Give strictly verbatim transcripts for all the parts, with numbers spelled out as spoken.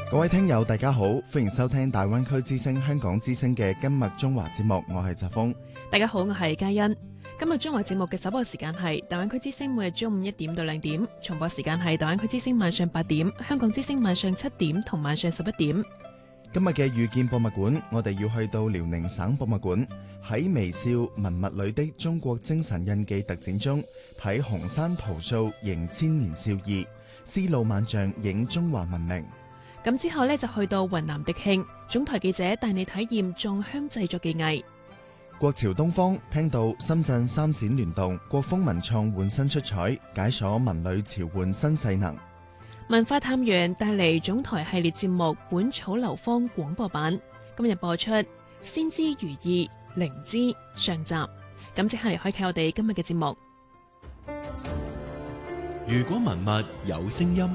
各位聽友大家好，歡迎收聽大灣區之聲香港之聲嘅今日中華節目，我係澤峰。 大家好，我係嘉欣。今日中華節目嘅首播時間係大灣區之聲每日中午一點到兩點，重播時間係大灣區之聲晚上八點，香港之聲晚上七點同晚上十一點。 今日嘅遇見博物館，我哋要去到遼寧省博物館，喺微笑文物裏的中國精神印記特展中，睇紅山桃塑迎千年兆義，絲路萬象映中華文明。 咁之後呢，就去到雲南迪慶，總台記者帶你體驗藏香製作技藝。 國潮東方聽到深圳三展聯動，國風文創換新出彩，解鎖文旅潮換新勢能。 文化探源帶嚟總台系列節目《本草流芳》廣播版，今日播出《先知如意靈芝》上集。咁即係開啟我哋今日嘅節目。 如果文物有聲音，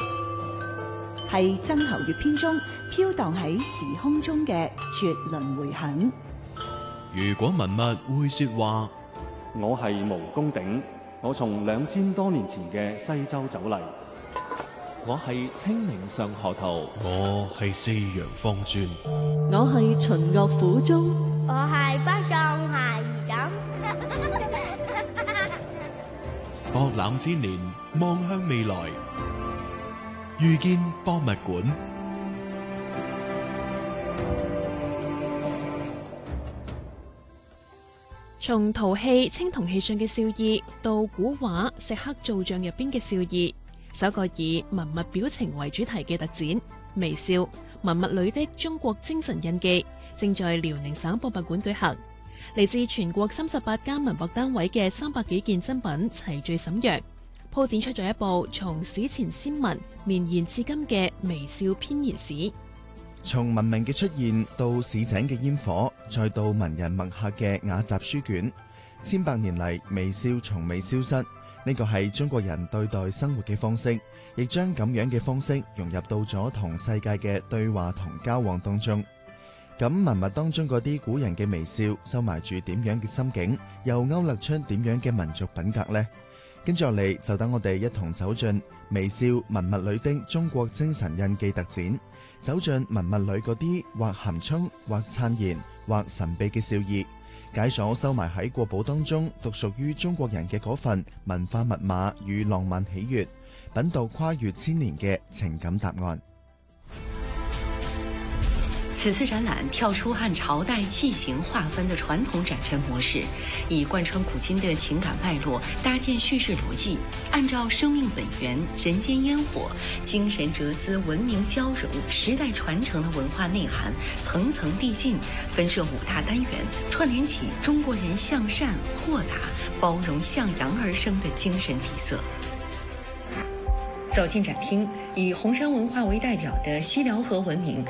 係曾侯乙編中飄蕩喺時空中嘅絕倫迴響。 如果文物會說話， 我係毛公鼎，我從兩千多年前嘅西周走嚟。 我係清明上河圖， 我係四陽方尊， 我係秦樂府中， 我係北上下兒枕。 博覽千年，望向未來，遇見博物館。 從陶器、青銅器上嘅笑意，到古畫石刻造像入邊嘅笑意，首個以文物表情為主題嘅特展，微笑文物裏的中國精神印記，正在遼寧省博物館舉行。嚟自全國三十八間文博單位嘅三百幾件珍品齊聚瀋陽，鋪展出咗一部從史前先民綿延至今嘅微笑編年史。 從文明嘅出現到市井嘅煙火，再到文人墨客嘅雅集書卷，千百年嚟微笑從未消失。呢個係中國人對待生活嘅方式，亦將咁樣嘅方式融入到咗同世界嘅對話同交往當中。咁文物當中嗰啲古人嘅微笑，收埋住點樣嘅心境，又勾勒出點樣嘅民族品格呢？跟住落嚟就等我哋一同走進微笑文物裏的中國精神印記特展，走進文物裏嗰啲或含蓄、或燦然、或神秘嘅笑意，解鎖收埋喺國寶當中獨屬於中國人嘅嗰份文化密碼與浪漫喜悅，品讀跨越千年嘅情感答案。 此次展覽跳出按朝代器型劃分的傳統展陳模式，以貫穿古今的情感脈絡搭建敘事邏輯，按照生命本源、人間煙火、精神哲思、文明交融、時代傳承的文化內涵，層層遞進，分設五大單元，串聯起中國人向善、豁達、包容、向陽而生的精神底色。走進展廳，以紅山文化為代表的西遼河文明